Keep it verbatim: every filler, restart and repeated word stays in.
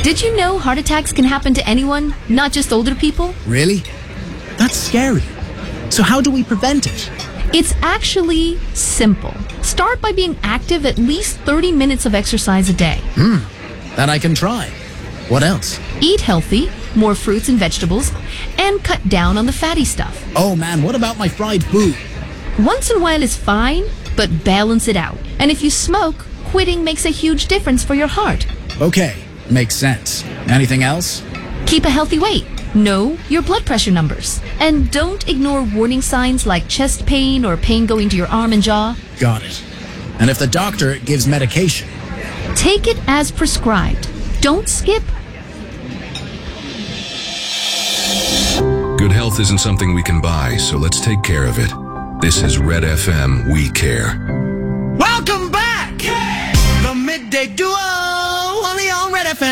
Did you know heart attacks can happen to anyone, not just older people? Really? That's scary. So how do we prevent it? It's actually simple. Start by being active at least thirty minutes of exercise a day. Hmm, that I can try. What else? Eat healthy, more fruits and vegetables, and cut down on the fatty stuff. Oh man, what about my fried food? Once in a while is fine, but balance it out. And if you smoke, quitting makes a huge difference for your heart. Okay, makes sense. Anything else? Keep a healthy weight. Know your blood pressure numbers. And don't ignore warning signs like chest pain or pain going to your arm and jaw. Got it. And if the doctor gives medication? Take it as prescribed. Don't skip. Good health isn't something we can buy, so let's take care of it. This is Red F M, We Care. Welcome back! The Midday Duo, only on Red F M.